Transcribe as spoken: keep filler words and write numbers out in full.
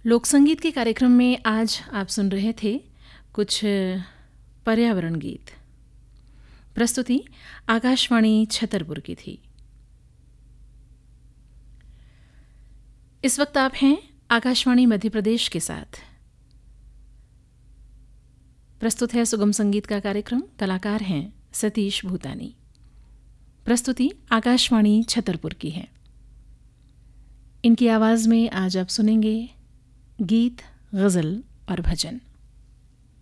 लोक संगीत के कार्यक्रम में आज आप सुन रहे थे कुछ पर्यावरण गीत। प्रस्तुति आकाशवाणी छतरपुर की थी। इस वक्त आप हैं आकाशवाणी मध्य प्रदेश के साथ। प्रस्तुत है सुगम संगीत का कार्यक्रम। कलाकार हैं सतीश भूतानी। प्रस्तुति आकाशवाणी छतरपुर की है। इनकी आवाज़ में आज आप सुनेंगे गीत, गज़ल और भजन।